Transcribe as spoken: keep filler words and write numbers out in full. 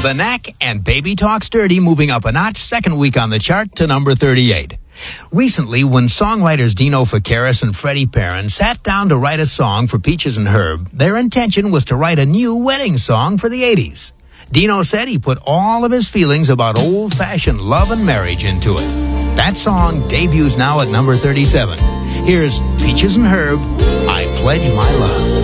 The Knack and Baby Talks Dirty moving up a notch, second week on the chart to number thirty-eight. Recently, when songwriters Dino Fakaris and Freddie Perrin sat down to write a song for Peaches and Herb, their intention was to write a new wedding song for the eighties. Dino said he put all of his feelings about old-fashioned love and marriage into it. That song debuts now at number thirty-seven. Here's Peaches and Herb, I Pledge My Love.